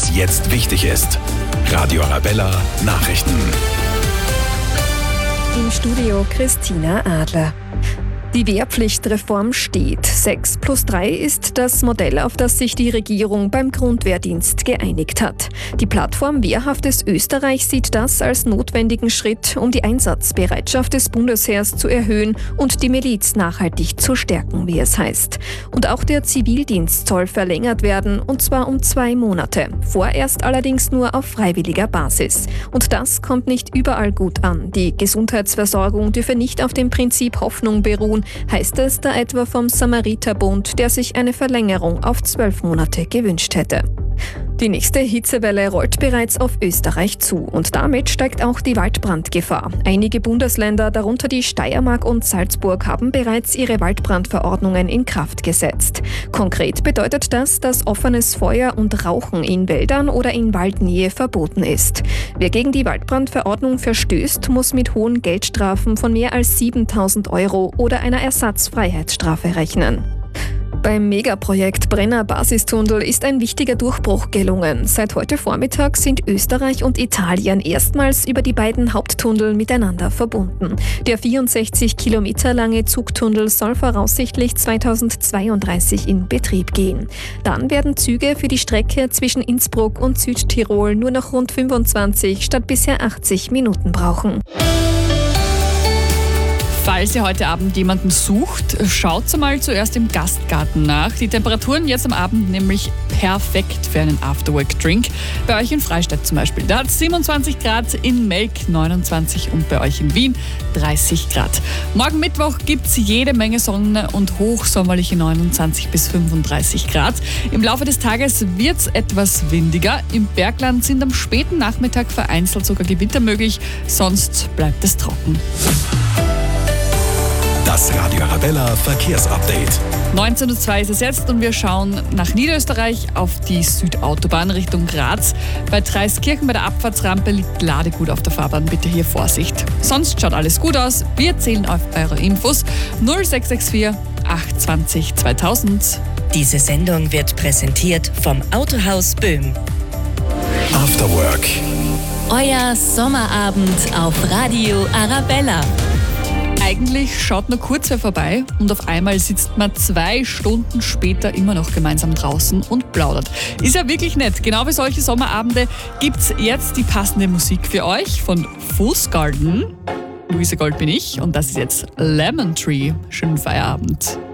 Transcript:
was jetzt wichtig ist. Radio Arabella Nachrichten. Im Studio Christina Adler. Die Wehrpflichtreform steht. 6+3 ist das Modell, auf das sich die Regierung beim Grundwehrdienst geeinigt hat. Die Plattform Wehrhaftes Österreich sieht das als notwendigen Schritt, um die Einsatzbereitschaft des Bundesheers zu erhöhen und die Miliz nachhaltig zu stärken, wie es heißt. Und auch der Zivildienst soll verlängert werden, und zwar um 2 Monate. Vorerst allerdings nur auf freiwilliger Basis. Und das kommt nicht überall gut an. Die Gesundheitsversorgung dürfe nicht auf dem Prinzip Hoffnung beruhen, heißt es da etwa vom Samariterbund, der sich eine Verlängerung auf 12 Monate gewünscht hätte. Die nächste Hitzewelle rollt bereits auf Österreich zu und damit steigt auch die Waldbrandgefahr. Einige Bundesländer, darunter die Steiermark und Salzburg, haben bereits ihre Waldbrandverordnungen in Kraft gesetzt. Konkret bedeutet das, dass offenes Feuer und Rauchen in Wäldern oder in Waldnähe verboten ist. Wer gegen die Waldbrandverordnung verstößt, muss mit hohen Geldstrafen von mehr als 7.000 € oder einer Ersatzfreiheitsstrafe rechnen. Beim Megaprojekt Brenner Basistunnel ist ein wichtiger Durchbruch gelungen. Seit heute Vormittag sind Österreich und Italien erstmals über die beiden Haupttunnel miteinander verbunden. Der 64 Kilometer lange Zugtunnel soll voraussichtlich 2032 in Betrieb gehen. Dann werden Züge für die Strecke zwischen Innsbruck und Südtirol nur noch rund 25 statt bisher 80 Minuten brauchen. Falls ihr heute Abend jemanden sucht, schaut mal zuerst im Gastgarten nach. Die Temperaturen jetzt am Abend nämlich perfekt für einen Afterwork-Drink. Bei euch in Freistadt zum Beispiel. Da hat es 27 Grad, in Melk 29 und bei euch in Wien 30 Grad. Morgen Mittwoch gibt es jede Menge Sonne und hochsommerliche 29 bis 35 Grad. Im Laufe des Tages wird es etwas windiger. Im Bergland sind am späten Nachmittag vereinzelt sogar Gewitter möglich, sonst bleibt es trocken. Das Radio Arabella Verkehrsupdate. 19:02 Uhr ist es jetzt und wir schauen nach Niederösterreich auf die Südautobahn Richtung Graz. Bei Dreiskirchen bei der Abfahrtsrampe liegt Ladegut auf der Fahrbahn. Bitte hier Vorsicht. Sonst schaut alles gut aus. Wir zählen auf eure Infos 0664 820 2000. Diese Sendung wird präsentiert vom Autohaus Böhm. After Work. Euer Sommerabend auf Radio Arabella. Eigentlich schaut nur kurz wer vorbei und auf einmal sitzt man 2 Stunden später immer noch gemeinsam draußen und plaudert. Ist ja wirklich nett. Genau wie solche Sommerabende gibt's jetzt die passende Musik für euch von Fußgarden. Luise Gold bin ich und das ist jetzt Lemon Tree. Schönen Feierabend.